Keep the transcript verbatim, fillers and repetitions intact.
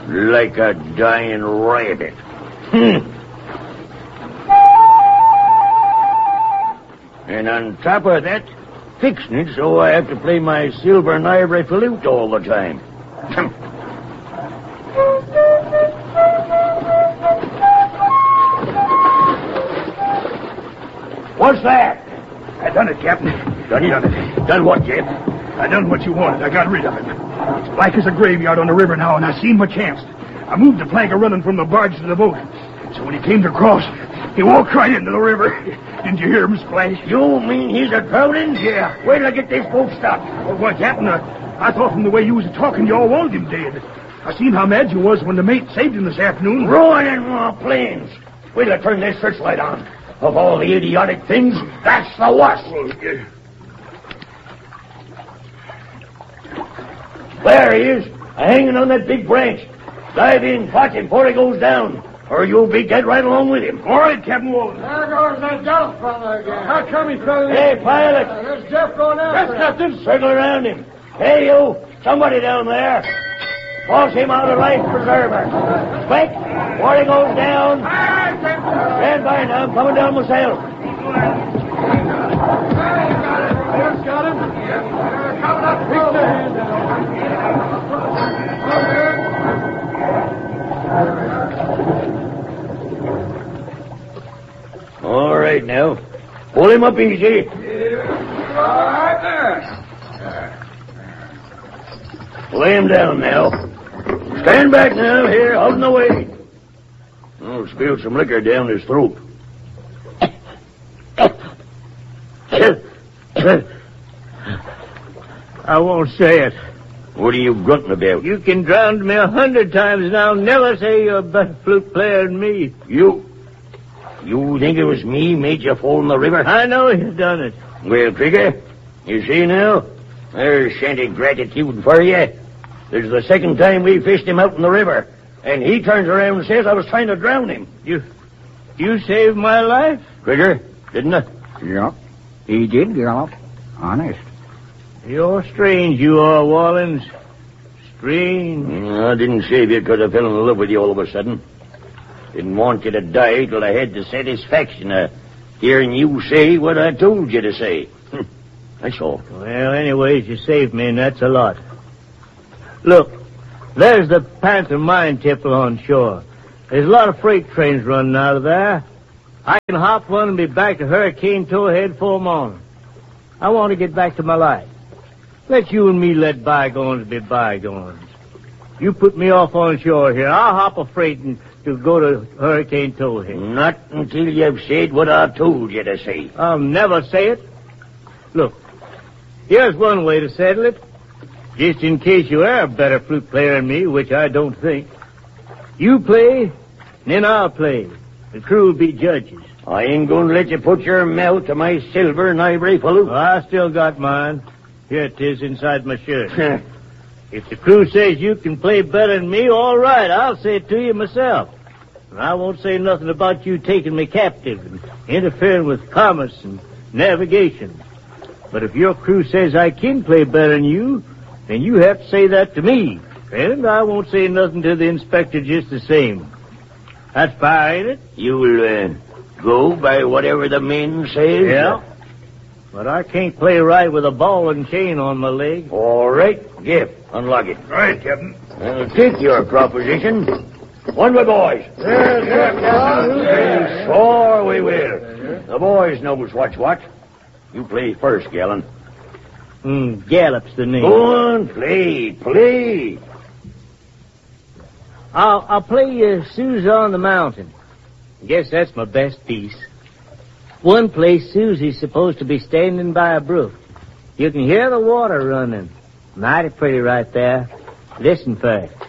Like a dying rabbit. Hmm. And on top of that, fixing it so I have to play my silver and ivory flute all the time. What's that? I done it, Captain. Done it? Done it. Done what, Jeff? I done what you wanted. I got rid of him. It's black as a graveyard on the river now, and I seen my chance. I moved the plank of running from the barge to the boat. So when he came to cross, he walked right into the river. Didn't you hear him splash? You mean he's a drowning? Yeah. Wait till I get this boat stopped. Well, what, Captain? I, I thought from the way you was talking, you all wanted him dead. I seen how mad you was when the mate saved him this afternoon. Ruining my planes. Wait till I turn this searchlight on. Of all the idiotic things, that's the worst. There he is, hanging on that big branch. Dive in, watch him before he goes down, or you'll be dead right along with him. All right, Captain Walden. There goes that Delph fellow again. How come he fell in? Hey, pilot. Uh, there's Jeff going after Yes, Captain. Circle around him. Hey, you, somebody down there. Toss him out of life preserver. Quick, before he goes down. Stand by now, I'm coming down myself. Jeff's got him. Uh, coming up. Reach the hand down. All right, now. Pull him up easy. All right, there. Lay him down now. Stand back now, here, out in the way. Oh, spilled some liquor down his throat. I won't say it. What are you grunting about? You can drown me a hundred times, and I'll never say you're a better flute player than me. You... You think it was me made you fall in the river? I know you've done it. Well, Trigger, you see now? There's shanty gratitude for you. This is the second time we fished him out in the river, and he turns around and says I was trying to drown him. You... you saved my life? Trigger, didn't I? Yep. He did, Gallop. Honest. You're strange, you are, Wallens. Strange. Mm, I didn't save you because I fell in love with you all of a sudden. Didn't want you to die till I had the satisfaction of hearing you say what I told you to say. That's all. Well, anyways, you saved me, and that's a lot. Look, there's the Panther Mine Temple on shore. There's a lot of freight trains running out of there. I can hop one and be back to Hurricane Towhead full morning. I want to get back to my life. Let you and me let bygones be bygones. You put me off on shore here. I'll hop a freight and to go to Hurricane Towhead. Not until you've said what I told you to say. I'll never say it. Look, here's one way to settle it. Just in case you are a better flute player than me, which I don't think. You play, then I'll play. The crew will be judges. I ain't going to let you put your mouth to my silver and ivory flute. Well, I still got mine. Here it is inside my shirt. If the crew says you can play better than me, all right, I'll say it to you myself. And I won't say nothing about you taking me captive and interfering with commerce and navigation. But if your crew says I can play better than you, then you have to say that to me. And I won't say nothing to the inspector just the same. That's fair, ain't it? You'll uh, go by whatever the men say? Yeah. But I can't play right with a ball and chain on my leg. All right. Jeff, unlock it. All right, Captain. I'll take your proposition. One way, boys. Yes, yes, yes. Sure we will. The boys knows what's what. You play first, Gallon. Hmm, Gallop's the name. Go on, play, play. I'll, I'll play uh, Susie on the Mountain. Guess that's my best piece. One place, Susie's supposed to be standing by a brook. You can hear the water running. Mighty pretty right there. Listen first.